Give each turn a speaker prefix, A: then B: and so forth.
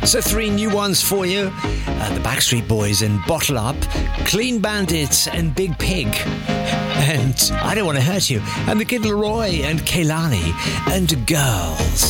A: So 3 new ones for you. The Backstreet Boys and Bottle Up, Clean Bandits and Big Pig, and I Don't Want to Hurt You, and the Kid Laroi and Kehlani and Girls.